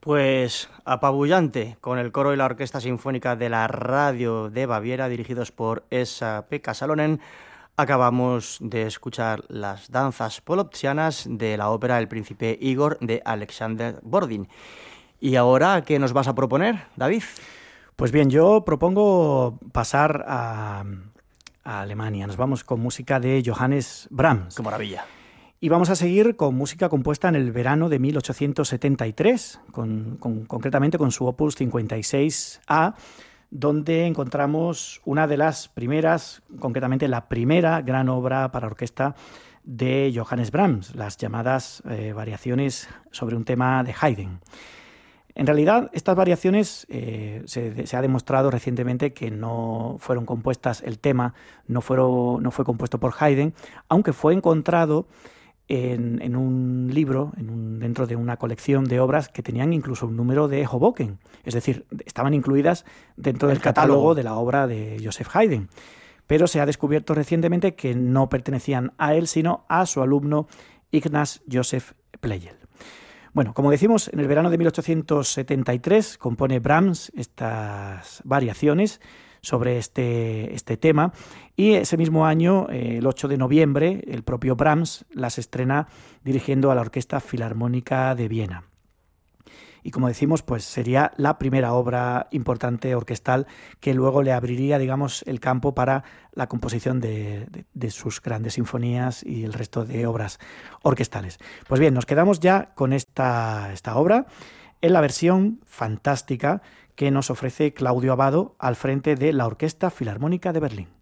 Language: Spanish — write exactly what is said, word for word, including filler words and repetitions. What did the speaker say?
Pues apabullante, con el coro y la Orquesta Sinfónica de la Radio de Baviera, dirigidos por Esa-Pekka Salonen, acabamos de escuchar las danzas poloptianas de la ópera El Príncipe Igor de Alexander Bordin. ¿Y ahora qué nos vas a proponer, David? Pues bien, yo propongo pasar a, a Alemania. Nos vamos con música de Johannes Brahms. ¡Qué maravilla! Y vamos a seguir con música compuesta en el verano de mil ochocientos setenta y tres, con, con, concretamente con su opus cincuenta y seis A, donde encontramos una de las primeras, concretamente la primera gran obra para orquesta de Johannes Brahms, las llamadas eh, variaciones sobre un tema de Haydn. En realidad, estas variaciones eh, se, se ha demostrado recientemente que no fueron compuestas, el tema no, fueron, no fue compuesto por Haydn, aunque fue encontrado En, en un libro, en un, dentro de una colección de obras que tenían incluso un número de Hoboken, es decir, estaban incluidas dentro del catálogo de la obra de Joseph Haydn, pero se ha descubierto recientemente que no pertenecían a él, sino a su alumno Ignaz Joseph Pleyel. Bueno, como decimos, en el verano de mil ochocientos setenta y tres compone Brahms estas variaciones sobre este, este tema, y ese mismo año, eh, el ocho de noviembre, el propio Brahms las estrena dirigiendo a la Orquesta Filarmónica de Viena. Y como decimos, pues sería la primera obra importante orquestal que luego le abriría, digamos, el campo para la composición de, de, de sus grandes sinfonías y el resto de obras orquestales. Pues bien, nos quedamos ya con esta, esta obra en la versión fantástica que nos ofrece Claudio Abbado al frente de la Orquesta Filarmónica de Berlín.